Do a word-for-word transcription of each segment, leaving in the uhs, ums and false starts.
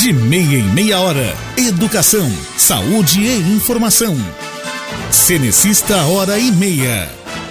De meia em meia hora. Educação, saúde e informação. Cenecista Hora e Meia.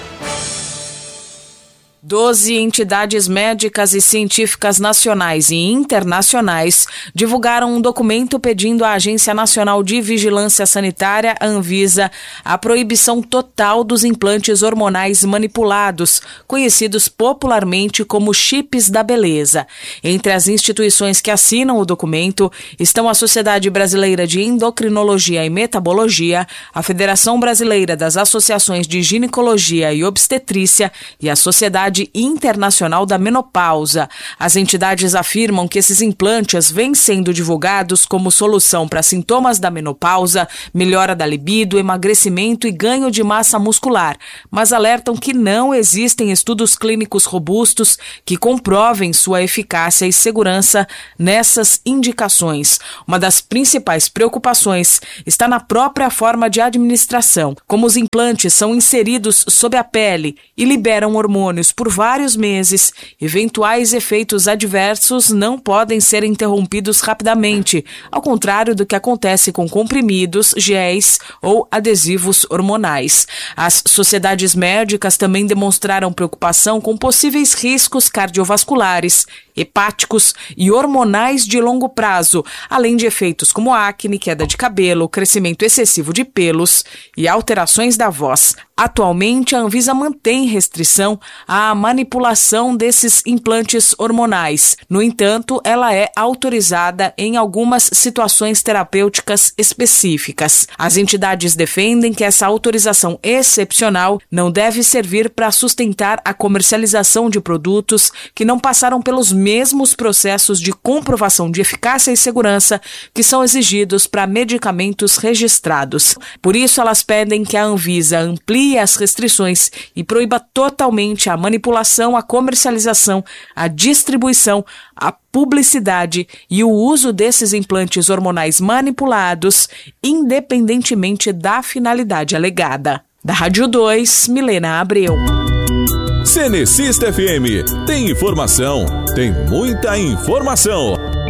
Doze entidades médicas e científicas nacionais e internacionais divulgaram um documento pedindo à Agência Nacional de Vigilância Sanitária, Anvisa, a proibição total dos implantes hormonais manipulados, conhecidos popularmente como chips da beleza. Entre as instituições que assinam o documento estão a Sociedade Brasileira de Endocrinologia e Metabologia, a Federação Brasileira das Associações de Ginecologia e Obstetrícia e a Sociedade Internacional da Menopausa. As entidades afirmam que esses implantes vêm sendo divulgados como solução para sintomas da menopausa, melhora da libido, emagrecimento e ganho de massa muscular, mas alertam que não existem estudos clínicos robustos que comprovem sua eficácia e segurança nessas indicações. Uma das principais preocupações está na própria forma de administração, como os implantes são inseridos sob a pele e liberam hormônios por vários meses. Eventuais efeitos adversos não podem ser interrompidos rapidamente, ao contrário do que acontece com comprimidos, géis ou adesivos hormonais. As sociedades médicas também demonstraram preocupação com possíveis riscos cardiovasculares, hepáticos e hormonais de longo prazo, além de efeitos como acne, queda de cabelo, crescimento excessivo de pelos e alterações da voz. Atualmente, a Anvisa mantém restrição à manipulação desses implantes hormonais. No entanto, ela é autorizada em algumas situações terapêuticas específicas. As entidades defendem que essa autorização excepcional não deve servir para sustentar a comercialização de produtos que não passaram pelos mesmos processos de comprovação de eficácia e segurança que são exigidos para medicamentos registrados. Por isso, elas pedem que a Anvisa amplie as restrições e proíba totalmente a manipulação, a comercialização, a distribuição, a publicidade e o uso desses implantes hormonais manipulados, independentemente da finalidade alegada. Da Rádio dois, Milena Abreu. Cenecista F M. Tem informação, tem muita informação.